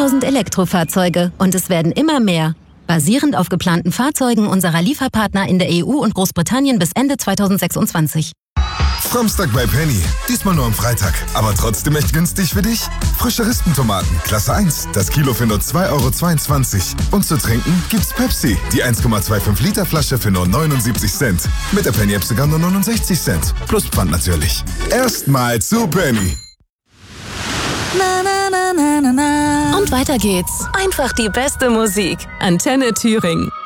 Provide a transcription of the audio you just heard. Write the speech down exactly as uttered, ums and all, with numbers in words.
zehntausend Elektrofahrzeuge und es werden immer mehr. Basierend auf geplanten Fahrzeugen unserer Lieferpartner in der E U und Großbritannien bis Ende zweitausendsechsundzwanzig. Framstag bei Penny. Diesmal nur am Freitag. Aber trotzdem echt günstig für dich. Frische Rispentomaten, Klasse eins. Das Kilo für nur zwei Euro zweiundzwanzig. Und zu trinken gibt's Pepsi. Die eins Komma fünfundzwanzig Liter Flasche für nur neunundsiebzig Cent. Mit der Penny-App sogar nur neunundsechzig Cent. Plus Pfand natürlich. Erstmal zu Penny. Na, na, na, na, na, na. Und weiter geht's. Einfach die beste Musik. Antenne Thüringen.